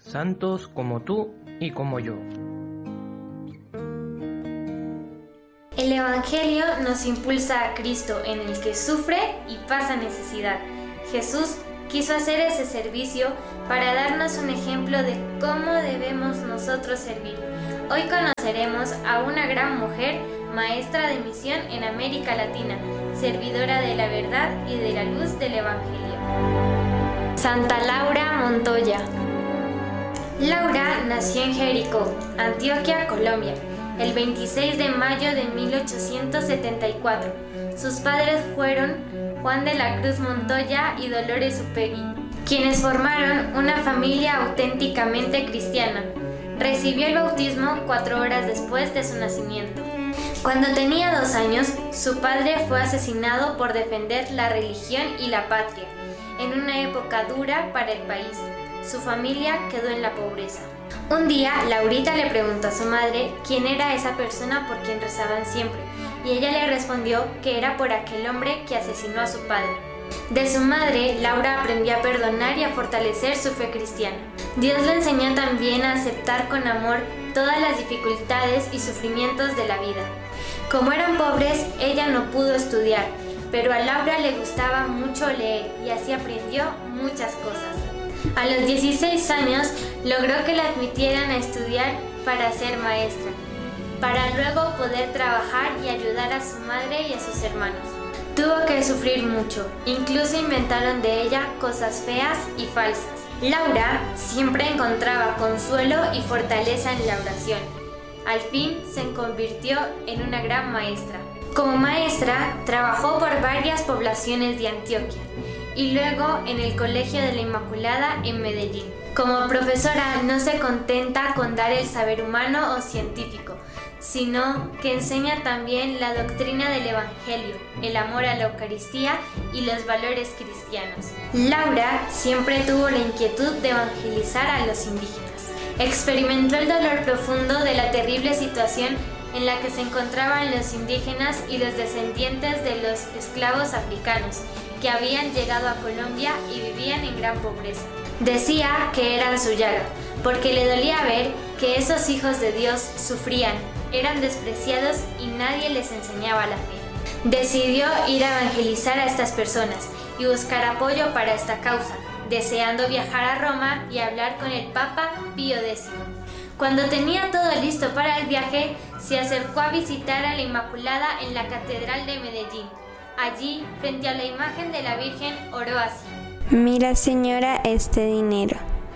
santos como tú y como yo. El Evangelio nos impulsa a Cristo, en el que sufre y pasa necesidad. Jesús quiso hacer ese servicio para darnos un ejemplo de cómo debemos nosotros servir. Hoy conoceremos a una gran mujer, maestra de misión en América Latina, servidora de la verdad y de la luz del Evangelio. Santa Laura Montoya. Laura nació en Jericó, Antioquia, Colombia, el 26 de mayo de 1874. Sus padres fueron Juan de la Cruz Montoya y Dolores Upegui, quienes formaron una familia auténticamente cristiana. Recibió el bautismo 4 horas después de su nacimiento. Cuando tenía 2 años, su padre fue asesinado por defender la religión y la patria, en una época dura para el país. Su familia quedó en la pobreza. Un día, Laurita le preguntó a su madre quién era esa persona por quien rezaban siempre, y ella le respondió que era por aquel hombre que asesinó a su padre. De su madre, Laura aprendió a perdonar y a fortalecer su fe cristiana. Dios le enseñó también a aceptar con amor todas las dificultades y sufrimientos de la vida. Como eran pobres, ella no pudo estudiar, pero a Laura le gustaba mucho leer y así aprendió muchas cosas. A los 16 años logró que la admitieran a estudiar para ser maestra, para luego poder trabajar y ayudar a su madre y a sus hermanos. Tuvo que sufrir mucho, incluso inventaron de ella cosas feas y falsas. Laura siempre encontraba consuelo y fortaleza en la oración. Al fin se convirtió en una gran maestra. Como maestra, trabajó por varias poblaciones de Antioquia y luego en el Colegio de la Inmaculada en Medellín. Como profesora no se contenta con dar el saber humano o científico, sino que enseña también la doctrina del Evangelio, el amor a la Eucaristía y los valores cristianos. Laura siempre tuvo la inquietud de evangelizar a los indígenas. Experimentó el dolor profundo de la terrible situación en la que se encontraban los indígenas y los descendientes de los esclavos africanos que habían llegado a Colombia y vivían en gran pobreza. Decía que eran su llaga, porque le dolía ver que esos hijos de Dios sufrían, eran despreciados y nadie les enseñaba la fe. Decidió ir a evangelizar a estas personas y buscar apoyo para esta causa, deseando viajar a Roma y hablar con el Papa Pío X. Cuando tenía todo listo para el viaje, se acercó a visitar a la Inmaculada en la Catedral de Medellín. Allí, frente a la imagen de la Virgen, oró así: Mira, señora, este dinero.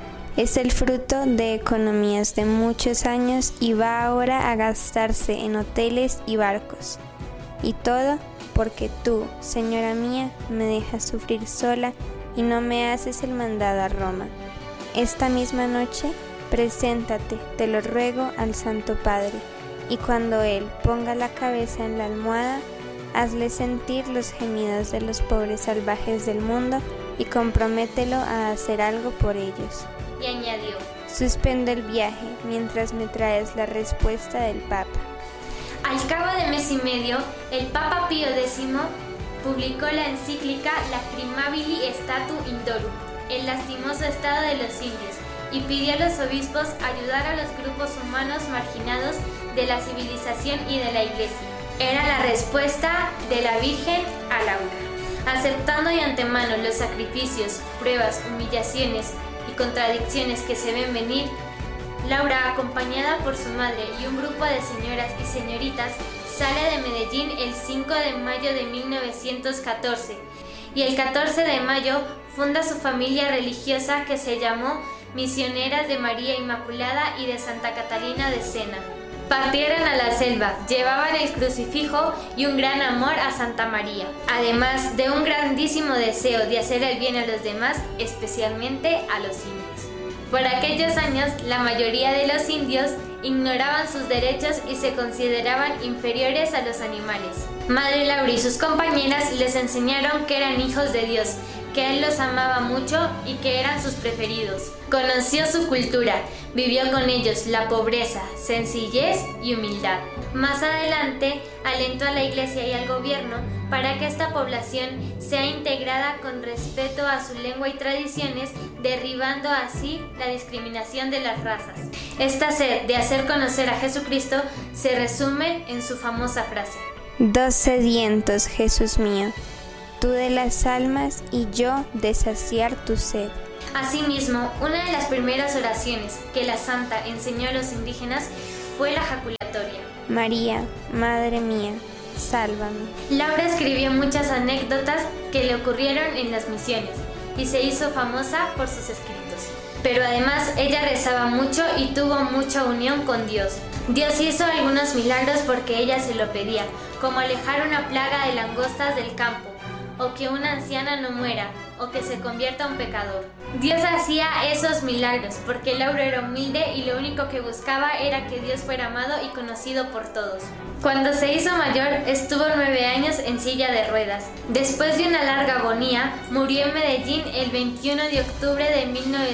Es el fruto de economías de muchos años y va ahora a gastarse en hoteles y barcos. Y todo porque tú, señora mía, me dejas sufrir sola y no me haces el mandado a Roma. Esta misma noche, preséntate, te lo ruego, al Santo Padre, y cuando Él ponga la cabeza en la almohada, hazle sentir los gemidos de los pobres salvajes del mundo y compromételo a hacer algo por ellos. Y añadió: Suspendo el viaje mientras me traes la respuesta del Papa. Al cabo de mes y medio, el Papa Pío X publicó la encíclica Lacrimabili Statu Indorum, el lastimoso estado de los indios, y pidió a los obispos ayudar a los grupos humanos marginados de la civilización y de la Iglesia. Era la respuesta de la Virgen a Laura. Aceptando de antemano los sacrificios, pruebas, humillaciones y contradicciones que se ven venir, Laura, acompañada por su madre y un grupo de señoras y señoritas, sale de Medellín el 5 de mayo de 1914 y el 14 de mayo funda su familia religiosa que se llamó Misioneras de María Inmaculada y de Santa Catalina de Siena. Partieron a la selva, llevaban el crucifijo y un gran amor a Santa María, además de un grandísimo deseo de hacer el bien a los demás, especialmente a los indios. Por aquellos años, la mayoría de los indios ignoraban sus derechos y se consideraban inferiores a los animales. Madre Laura y sus compañeras les enseñaron que eran hijos de Dios, que él los amaba mucho y que eran sus preferidos. Conoció su cultura, vivió con ellos la pobreza, sencillez y humildad. Más adelante, alentó a la Iglesia y al gobierno para que esta población sea integrada con respeto a su lengua y tradiciones, derribando así la discriminación de las razas. Esta sed de hacer conocer a Jesucristo se resume en su famosa frase: 2 sedientos, Jesús mío, tú de las almas y yo de saciar tu sed. Asimismo, una de las primeras oraciones que la santa enseñó a los indígenas fue la jaculatoria. María, Madre mía, sálvame. Laura escribió muchas anécdotas que le ocurrieron en las misiones y se hizo famosa por sus escritos. Pero además ella rezaba mucho y tuvo mucha unión con Dios. Dios hizo algunos milagros porque ella se lo pedía, como alejar una plaga de langostas del campo, o que una anciana no muera, o que se convierta un pecador. Dios hacía esos milagros porque Laura era humilde y lo único que buscaba era que Dios fuera amado y conocido por todos. Cuando se hizo mayor, estuvo 9 años en silla de ruedas. Después de una larga agonía, murió en Medellín el 21 de octubre de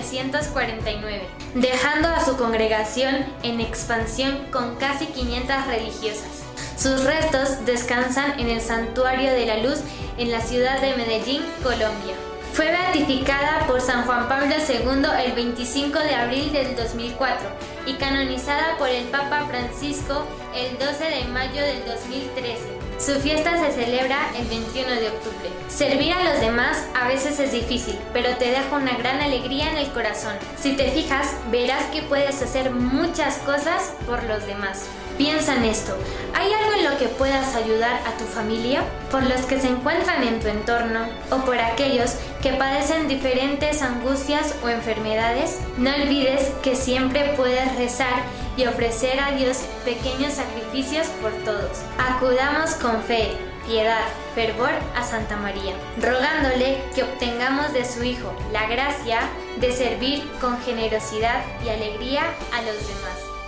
1949, dejando a su congregación en expansión con casi 500 religiosas. Sus restos descansan en el Santuario de la Luz en la ciudad de Medellín, Colombia. Fue beatificada por San Juan Pablo II el 25 de abril del 2004 y canonizada por el Papa Francisco el 12 de mayo del 2013. Su fiesta se celebra el 21 de octubre. Servir a los demás a veces es difícil, pero te deja una gran alegría en el corazón. Si te fijas, verás que puedes hacer muchas cosas por los demás. Piensa en esto. ¿Hay algo en lo que puedas ayudar a tu familia? ¿Por los que se encuentran en tu entorno? ¿O por aquellos que padecen diferentes angustias o enfermedades? No olvides que siempre puedes rezar y ofrecer a Dios pequeños sacrificios por todos. Acudamos con fe, piedad, fervor a Santa María, rogándole que obtengamos de su Hijo la gracia de servir con generosidad y alegría a los demás.